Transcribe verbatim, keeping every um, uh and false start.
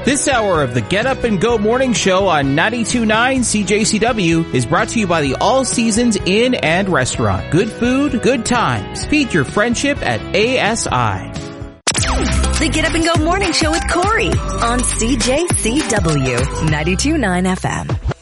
This hour of the Get Up and Go Morning Show on ninety-two point nine C J C W is brought to you by the All Seasons Inn and Restaurant. Good food, good times. Feed your friendship at A S I. The Get Up and Go Morning Show with Corey on C J C W ninety-two point nine F M.